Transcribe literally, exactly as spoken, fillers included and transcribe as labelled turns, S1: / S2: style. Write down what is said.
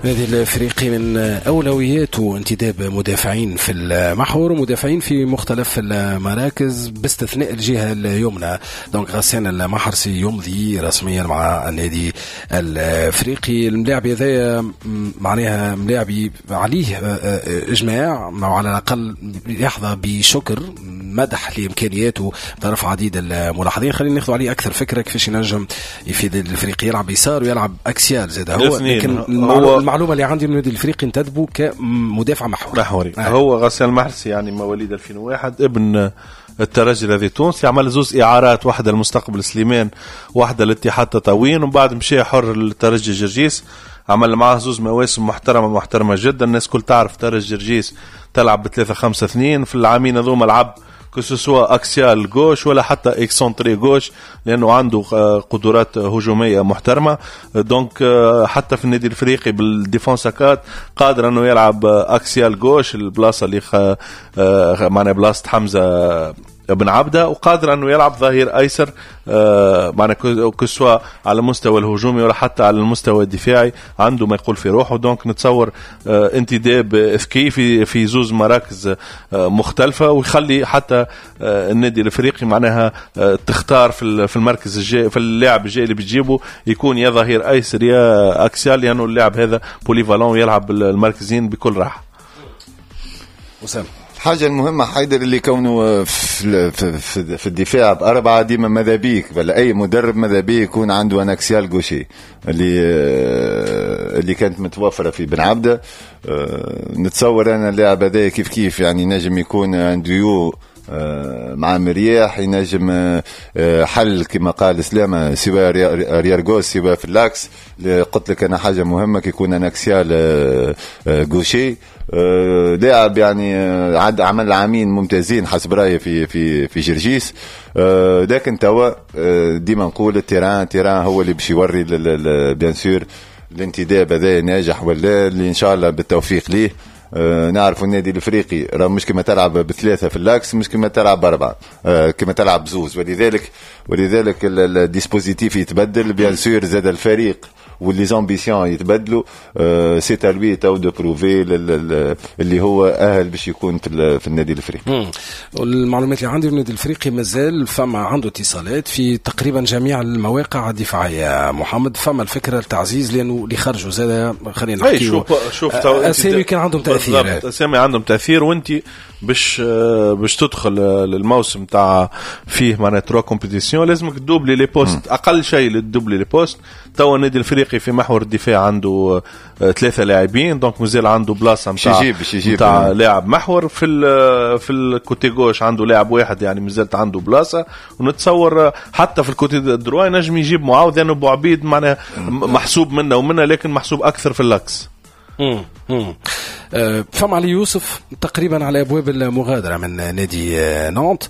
S1: هذه الفريق من أولوياته انتداب مدافعين في المحور ومدافعين في مختلف المراكز باستثناء الجهة اليمنى. دونك غسان المحرسي يمضي رسميا مع النادي الافريقي. الملاعب هذا معناها ملاعبي عليه اجماع او على الاقل يحظى بشكر مدح لامكانياته طرف عديد الملاحظين. خلينا ناخذ عليه اكثر فكره كيفاش ينجم يفيد الفريق يلعب يسار ويلعب اكسيال زاد هو. لكن
S2: هو
S1: المعلومه اللي عندي من النادي الافريقي انتدبوا كمدافع محوري
S2: محوري آه. هو غسان المحرسي يعني مواليد ألفين وواحد ابن الترجي الذي تونسي، عمل زوز إعارات، واحدة المستقبل سليمان واحدة الاتحاد تطاوين، ومن بعد مشي حر للترجي جرجيس، عمل معاه زوز مواسم محترمة محترمة جدا. الناس كل تعرف ترجي جرجيس تلعب بثلاثة خمسة اثنين في العامين هذوما لعب كسوسوا اكسيال غوش ولا حتى اكسنتري غوش لانه عنده قدرات هجوميه محترمه. دونك حتى في النادي الافريقي بالديفونساكات قادر انه يلعب اكسيال غوش البلاصه اللي معنا بلاصه حمزه بن عبده، وقادر انه يلعب ظهير ايسر معنا كسوا على المستوى الهجومي ولا حتى على المستوى الدفاعي، عنده ما يقول في روحه. دونك نتصور انتداب اذكي في في زوز مراكز مختلفه، ويخلي حتى النادي الافريقي معناها تختار في في المركز الجاي في اللاعب الجاي اللي بتجيبه يكون يا ظهير ايسر يا اكسيال، لانه يعني اللاعب هذا بوليفالون ويلعب المركزين بكل راحه.
S1: وسام
S3: الحاجة المهمة حيدر اللي كونه في, في, في الدفاع بأربعة ديما ماذا بيك ولا أي مدرب ماذا بيك يكون عنده أن أكسيال غوشي اللي اللي كانت متوفرة في بن عبدة. نتصور أنا اللاعب هذا كيف كيف يعني نجم يكون عنده مع مرياح، ينجم حل كما قال سلامة سواء ريارغوس سواء في اللاكس. قلت لك أنا حاجة مهمة كيكون أن أكسيال غوشي لاعب يعني عد عمل عامين ممتازين حسب رأيي في في في جرجيس. لكن توا ديما نقول التيران تيران هو اللي باش يوري بيان سور الانتداب هذا ناجح ولا اللي ان شاء الله بالتوفيق ليه. أه نعرف النادي الافريقي راه مش كما تلعب بثلاثه في اللاكس، مش كما تلعب باربعه، أه كما تلعب بزوز، ولذلك ولذلك الديسبوزيتيف يتبدل بيان سور، زاد الفريق واللي زامبيسيون يتبدلوا. أه سي تالوي تو دو بروفي اللي هو اهل باش يكون في, في النادي الافريقي.
S1: والمعلومات اللي عندي من النادي الافريقي مازال فما عنده اتصالات في تقريبا جميع المواقع الدفاعيه. محمد فما الفكره التعزيز لانه اللي خرجوا زاد خلينا نحكي
S2: شوف شوف
S1: اسامي كان عندهم تاثير،
S2: اسامي عندهم تاثير، وانت باش باش تدخل للموسم تاع فيه معنا تروا كومبيتيسيون لازمك تدوبلي لي بوست، اقل شيء للدوبلي لي بوست. تو النادي الافريقي في محور الدفاع عنده ثلاثه لاعبين، دونك مازال عنده بلاصه نتاع نتاع لاعب محور. في في الكوتي غوش عنده لاعب واحد يعني مازالت عنده بلاصه، ونتصور حتى في الكوتي دروا نجم يجيب معاوض لانه ابو عبيد معناها محسوب منه ومنه، لكن محسوب اكثر في اللاكس.
S1: امم امم فما علي يوسف تقريبا على ابواب المغادره من نادي نانت.